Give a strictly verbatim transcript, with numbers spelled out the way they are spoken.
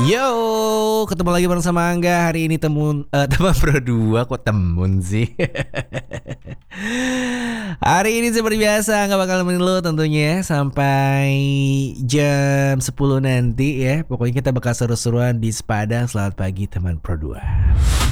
Yo, ketemu lagi bareng sama Angga. Hari ini temun eh, teman Pro dua. Kok temun sih? Hari ini seperti biasa Angga bakal nemenin lo tentunya sampai jam sepuluh nanti ya. Pokoknya kita bakal seru-seruan di Sepadang. Selamat pagi teman Pro dua.